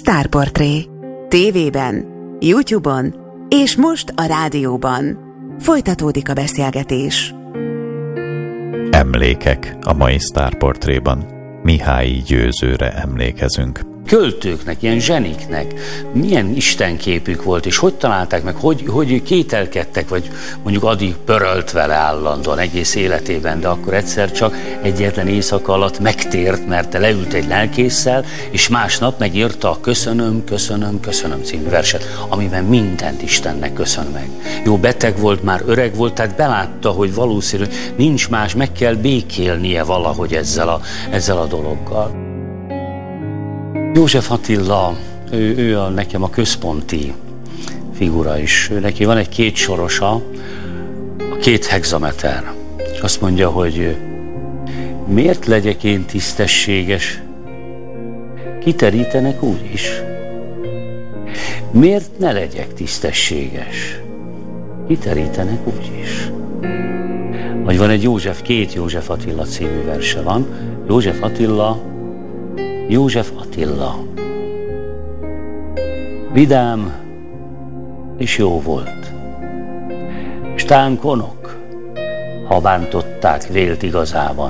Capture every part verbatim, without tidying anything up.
Sztárportré. Tévében, YouTube-on és most a rádióban. Folytatódik a beszélgetés. Emlékek a mai Sztárportréban. Mihályi Győzőre emlékezünk. Költőknek, ilyen zseniknek milyen istenképük volt, és hogy találták meg, hogy, hogy kételkedtek, vagy mondjuk addig pörölt vele állandóan egész életében, de akkor egyszer csak egyetlen éjszaka alatt megtért, mert leült egy lelkésszel, és másnap megírta a Köszönöm, köszönöm, köszönöm című verset, amiben mindent Istennek köszön meg. Jó, beteg volt, már öreg volt, tehát belátta, hogy valószínű nincs más, meg kell békélnie valahogy ezzel a, ezzel a dologgal. József Attila, ő, ő a, nekem a központi figura is. Ő, neki van egy kétsorosa, a két hexameter. És azt mondja, hogy miért legyek én tisztességes? Kiterítenek úgy is. Miért ne legyek tisztességes? Kiterítenek úgy is. Vagy van egy József, két József Attila című verse van. József Attila, József Attila. Vidám és jó volt. S tán konok, ha bántották vélt igazában.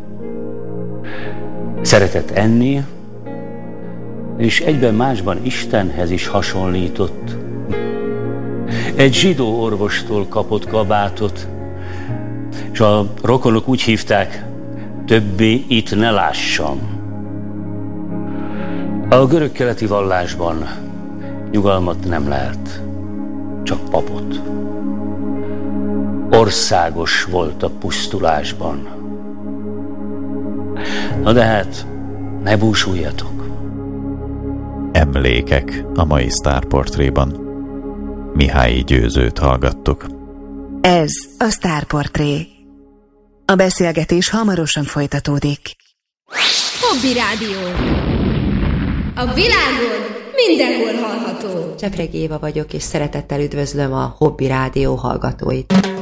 Szeretett enni, és egyben másban Istenhez is hasonlított. Egy zsidó orvostól kapott kabátot, és a rokonok úgy hívták, többé itt ne lássam. A görög-keleti vallásban nyugalmat nem lehet, csak papot. Országos volt a pusztulásban. Na de hát, ne búsuljatok. Emlékek a mai Sztárportréban. Mihályi Győzőt hallgattuk. Ez a Sztárportré. A beszélgetés hamarosan folytatódik. Hobby Rádió. A világon mindenhol hallható. Csepregi Éva vagyok, és szeretettel üdvözlöm a Hobby Rádió hallgatóit.